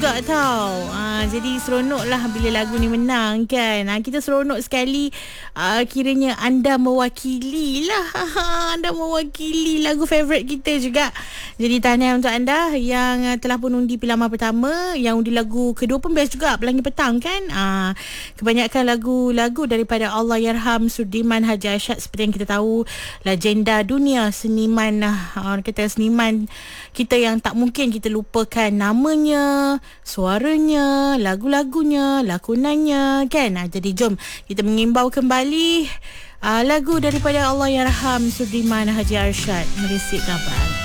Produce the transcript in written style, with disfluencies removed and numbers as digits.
juga tau. Jadi seronok lah bila lagu ni menang kan. Kita seronok sekali. Kiranya anda mewakili lah. Anda mewakili lagu favourite kita juga. Jadi tahniah untuk anda yang telah pun undi pilihan pertama. Yang undi lagu kedua pun best juga, Pelangi Petang kan. Kebanyakan lagu-lagu daripada Allahyarham Sudirman Haji Arsyad. Seperti yang kita tahu, legenda dunia seniman, orang kata seniman kita yang tak mungkin kita lupakan namanya, suaranya, lagu-lagunya, lakonannya kan. Jadi jom kita mengimbau kembali lagu daripada Allahyarham Sudirman Haji Arsyad, Merisik Kabar.